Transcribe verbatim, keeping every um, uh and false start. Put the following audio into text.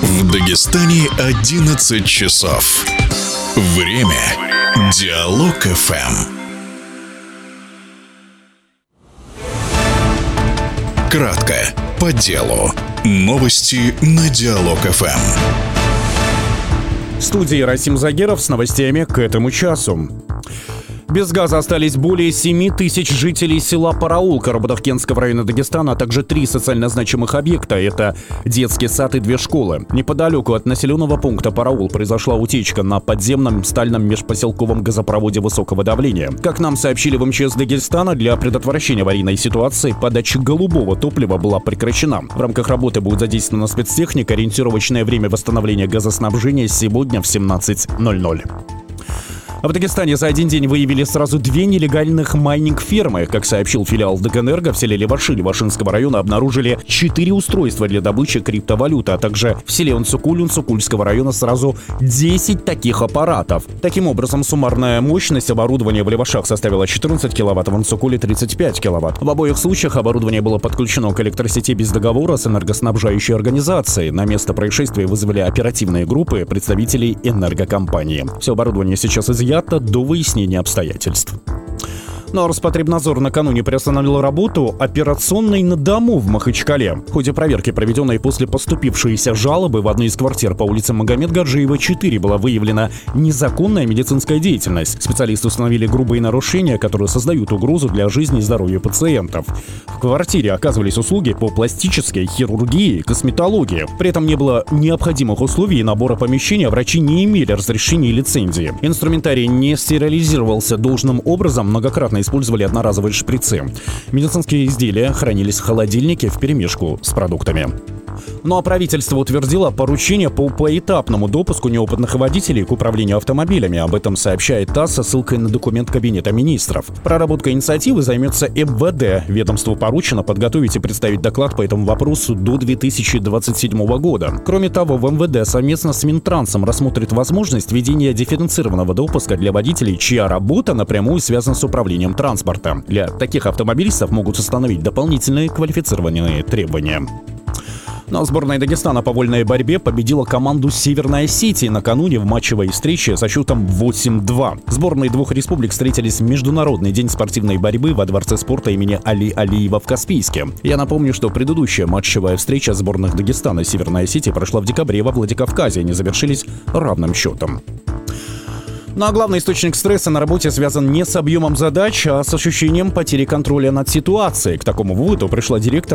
В Дагестане одиннадцать часов. Время Диалог эф эм. Кратко, по делу. Новости на Диалог эф эм. В студии Расим Загеров с новостями к этому часу. Без газа остались более семи тысяч жителей села Параул Карабудакенского района Дагестана, а также три социально значимых объекта. Это детский сад и две школы. Неподалеку от населенного пункта Параул произошла утечка на подземном стальном межпоселковом газопроводе высокого давления. Как нам сообщили в эм че эс Дагестана, для предотвращения аварийной ситуации подача голубого топлива была прекращена. В рамках работы будет задействована спецтехника. Ориентировочное время восстановления газоснабжения сегодня в семнадцать ноль ноль. В Дагестане за один день выявили сразу две нелегальных майнинг-фермы. Как сообщил филиал Дагэнерго, в селе Леваши Левашинского района обнаружили четыре устройства для добычи криптовалюты, а также в селе Унцукуль Унцукульского района сразу десять таких аппаратов. Таким образом, суммарная мощность оборудования в Левашах составила четырнадцать киловатт, в Унцукуле тридцать пять киловатт. В обоих случаях оборудование было подключено к электросети без договора с энергоснабжающей организацией. На место происшествия вызвали оперативные группы представителей энергокомпании. Все оборудование сейчас изъято до выяснения обстоятельств. Но Роспотребнадзор накануне приостановил работу операционной на дому в Махачкале. В ходе проверки, проведенной после поступившейся жалобы в одной из квартир по улице Магомед Гаджиева, четыре, была выявлена незаконная медицинская деятельность. Специалисты установили грубые нарушения, которые создают угрозу для жизни и здоровья пациентов. В квартире оказывались услуги по пластической хирургии и косметологии. При этом не было необходимых условий и набора помещения, врачи не имели разрешения и лицензии. Инструментарий не стерилизировался должным образом, многократно использовали одноразовые шприцы. Медицинские изделия хранились в холодильнике вперемешку с продуктами. Ну а правительство утвердило поручение по поэтапному допуску неопытных водителей к управлению автомобилями. Об этом сообщает ТАСС со ссылкой на документ Кабинета министров. Проработкой инициативы займется эм вэ дэ. Ведомству поручено подготовить и представить доклад по этому вопросу до две тысячи двадцать седьмого года. Кроме того, в эм вэ дэ совместно с Минтрансом рассмотрит возможность введения дифференцированного допуска для водителей, чья работа напрямую связана с управлением транспорта. Для таких автомобилистов могут установить дополнительные квалифицированные требования. Но сборная Дагестана по вольной борьбе победила команду Северной Осетии накануне в матчевой встрече со счетом восемь два. Сборные двух республик встретились в Международный день спортивной борьбы во Дворце спорта имени Али Алиева в Каспийске. Я напомню, что предыдущая матчевая встреча сборных Дагестана и Северной Осетии прошла в декабре во Владикавказе. Они завершились равным счетом. Ну а главный источник стресса на работе связан не с объемом задач, а с ощущением потери контроля над ситуацией. К такому выводу пришла директор